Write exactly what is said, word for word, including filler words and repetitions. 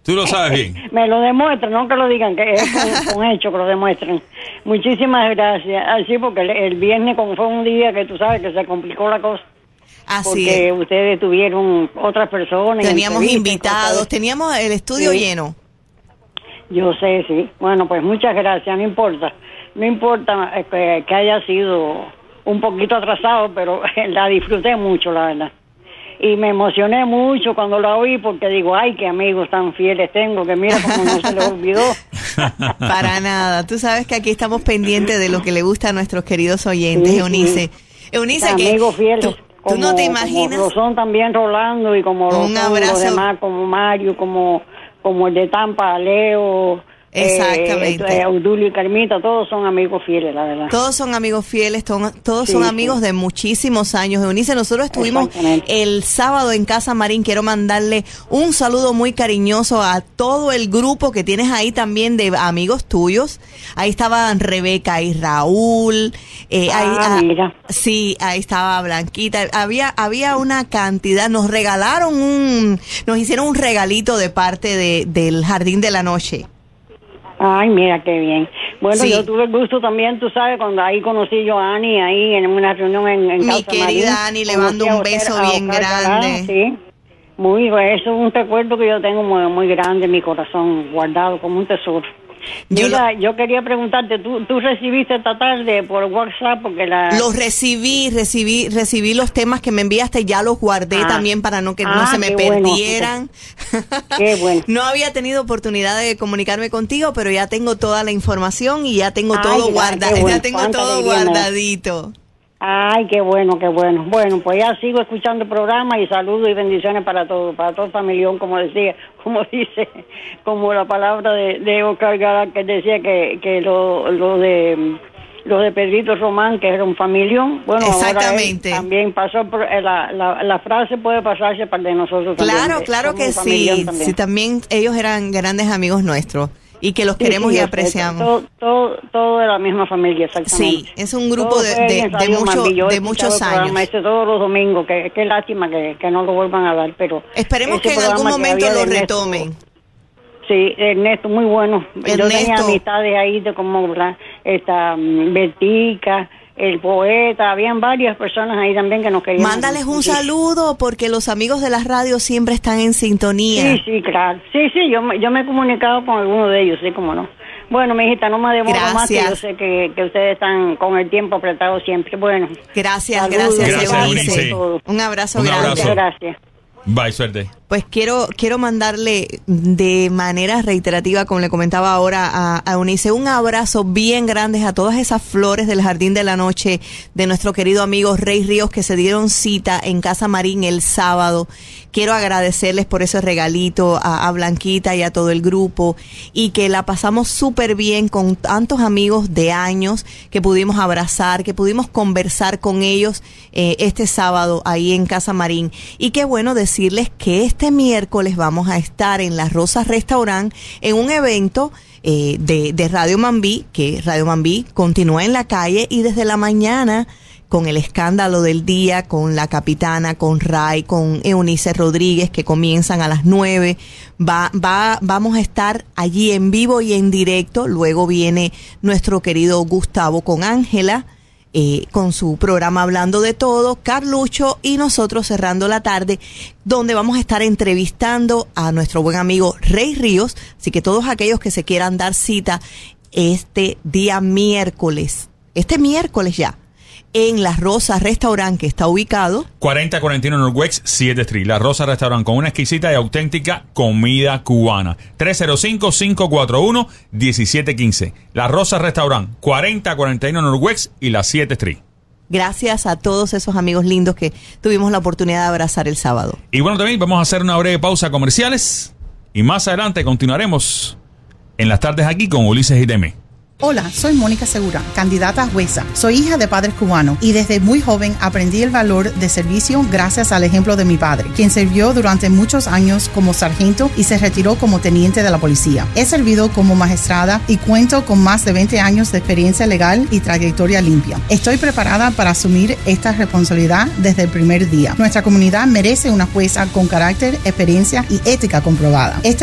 Tú lo sabes bien. Me lo demuestran, no que lo digan, que es con, con hecho que lo demuestren. Muchísimas gracias. Así porque el, el viernes, como fue un día que tú sabes que se complicó la cosa. Así porque es. ustedes tuvieron otras personas. Teníamos invitados, teníamos el estudio sí. lleno. Yo sé, sí. Bueno, pues muchas gracias, no importa. No importa que, que haya sido un poquito atrasado, pero la disfruté mucho, la verdad. Y me emocioné mucho cuando la oí porque digo, ay, qué amigos tan fieles tengo, que mira cómo no se les olvidó. Para nada. Tú sabes que aquí estamos pendientes de lo que le gusta a nuestros queridos oyentes, sí, Eunice. Sí. Eunice, que amigos fieles. Tú, como, tú no te imaginas. Como lo son también Rolando y como lo un son abrazo. los demás, como Mario, como, como el de Tampa, Leo. Exactamente. Eh, Audulio y Carmita, todos son amigos fieles, la verdad. Todos son amigos fieles, todos, todos sí, son amigos sí. de muchísimos años. Eunice, nosotros estuvimos el sábado en Casa Marín. Quiero mandarle un saludo muy cariñoso a todo el grupo que tienes ahí también de amigos tuyos. Ahí estaban Rebeca y Raúl. Eh, ah, ahí, ah, mira. Sí, ahí estaba Blanquita. Había, había una cantidad. Nos regalaron un, nos hicieron un regalito de parte de, del Jardín de la Noche. Ay, mira qué bien. Bueno, sí. yo tuve el gusto también, tú sabes, cuando ahí conocí yo a Ani, ahí en una reunión en, en Mi Casa querida Marín. Ani, le mando un beso a bien Oscar grande. Galán, sí, muy, eso es un recuerdo que yo tengo muy, muy grande en mi corazón, guardado como un tesoro. Yo Mira, lo, yo quería preguntarte, ¿tú, tú recibiste esta tarde por WhatsApp? Porque la... Los recibí, recibí, recibí los temas que me enviaste, ya los guardé ah, también para no que ah, no se me perdieran. Bueno. Qué bueno. No había tenido oportunidad de comunicarme contigo, pero ya tengo toda la información y ya tengo Ay, todo ya, guardado, bueno. ya tengo todo guardadito. Ay, qué bueno, qué bueno. Bueno, pues ya sigo escuchando el programa y saludos y bendiciones para todos, para todo el familión, como decía, como dice, como la palabra de, de Oscar Galán, que decía que, que lo, lo de lo de Pedrito Román, que era un familión. Bueno, exactamente. Ahora también pasó por la, la, la frase puede pasarse para de nosotros claro, también. Claro, claro que sí. También. Sí, también ellos eran grandes amigos nuestros. Y que los sí, queremos sí, y apreciamos. Todo, todo, todo de la misma familia, exactamente. Sí, es un grupo de, de, de, mucho, de muchos años. Este todos los domingos, que qué lástima que, que no lo vuelvan a dar, pero... Esperemos que en algún momento lo retomen. Sí, Ernesto, muy bueno. Ernesto. Yo tenía amistades ahí de como esta Bertica, el poeta, habían varias personas ahí también que nos querían. Mándales un saludo porque los amigos de la radio siempre están en sintonía. Sí, sí, claro. Sí, sí, yo, yo me he comunicado con algunos de ellos, sí, como no. Bueno, mi hijita, no me demoro más, que yo sé que, que ustedes están con el tiempo apretado siempre. Bueno. Gracias, saludos, gracias, gracias Eunice. Un abrazo un grande. Abrazo. Gracias. Bye, suerte. Pues quiero quiero mandarle de manera reiterativa, como le comentaba ahora a, a Eunice, un abrazo bien grande a todas esas flores del Jardín de la Noche de nuestro querido amigo Rey Ríos que se dieron cita en Casa Marín el sábado. Quiero agradecerles por ese regalito a, a Blanquita y a todo el grupo y que la pasamos súper bien con tantos amigos de años que pudimos abrazar, que pudimos conversar con ellos eh, este sábado ahí en Casa Marín. Y qué bueno decirles que este Este miércoles vamos a estar en La Rosa Restaurant en un evento eh, de, de Radio Mambí, que Radio Mambí continúa en la calle y desde la mañana con el escándalo del día, con la capitana, con Ray, con Eunice Rodríguez, que comienzan a las nueve. Va, va, vamos a estar allí en vivo y en directo. Luego viene nuestro querido Gustavo con Ángela. Eh, con su programa Hablando de Todo, Carlucho y nosotros cerrando la tarde, donde vamos a estar entrevistando a nuestro buen amigo Rey Ríos. Así que todos aquellos que se quieran dar cita este día miércoles, este miércoles ya, en La Rosa Restaurant, que está ubicado cuarenta cuarenta y uno Northwest siete Street. La Rosa Restaurant, con una exquisita y auténtica comida cubana. tres cero cinco, cinco cuatro uno, uno siete uno cinco. La Rosa Restaurant, cuarenta cuarenta y uno Northwest y la siete Street. Gracias a todos esos amigos lindos que tuvimos la oportunidad de abrazar el sábado. Y bueno, también vamos a hacer una breve pausa comerciales y más adelante continuaremos en las tardes aquí con Ulises y Deme. Hola, soy Mónica Segura, candidata a jueza. Soy hija de padres cubanos y desde muy joven aprendí el valor de servicio gracias al ejemplo de mi padre, quien sirvió durante muchos años como sargento y se retiró como teniente de la policía. He servido como magistrada y cuento con más de veinte años de experiencia legal y trayectoria limpia. Estoy preparada para asumir esta responsabilidad desde el primer día. Nuestra comunidad merece una jueza con carácter, experiencia y ética comprobada. Este